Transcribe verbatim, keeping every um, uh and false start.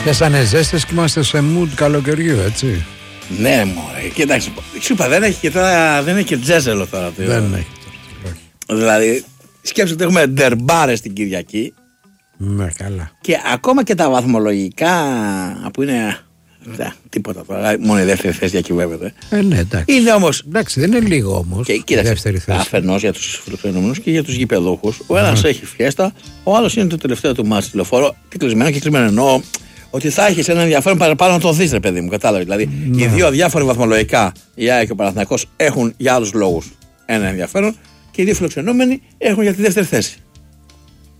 Πιάσανε ζέστες και είμαστε σε mood καλοκαιριού, έτσι. Ναι, μωρέ, κοιτάξτε. Σου είπα, δεν έχει και, τώρα, δεν έχει και τζέζελο τώρα. Δεν έχει. Δηλαδή, σκέψτε ότι έχουμε ντερμπάρες την Κυριακή. Ναι, καλά. Και ακόμα και τα βαθμολογικά που είναι. Ναι, τίποτα τώρα. Μόνο η δεύτερη θέση διακυβεύεται. Ε, ναι, εντάξει. Είναι όμως. Εντάξει, δεν είναι λίγο όμως. Και κοίταξε. Αφενός για τους φιλοξενούμενους και για τους γηπεδούχους. Ο ένας έχει φιέστα, ο άλλος είναι το τελευταίο του μάτς τηλεφόρο. Και κλεισμένο και κλεισμένο. Εννοώ ότι θα έχει ένα ενδιαφέρον παραπάνω να το δεις, ρε παιδί μου. Κατάλαβε. Δηλαδή, ναι. Οι δύο διάφοροι βαθμολογικά, η ΑΕΚ και ο Παναθηναϊκός, έχουν για άλλους λόγους ένα ενδιαφέρον και οι δύο φιλοξενούμενοι έχουν για τη δεύτερη θέση.